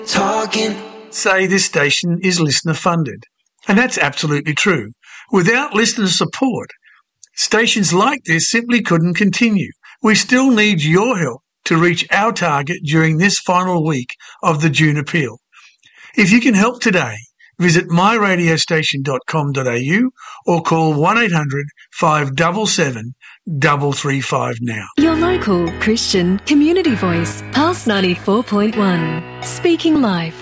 Talking. Say this station is listener funded, and that's absolutely true. Without listener support, stations like this simply couldn't continue. We still need your help to reach our target during this final week of the June appeal. If you can help today, visit myradiostation.com.au or call 1800 577 335 now. Your local Christian community voice, Pulse 94.1, speaking life.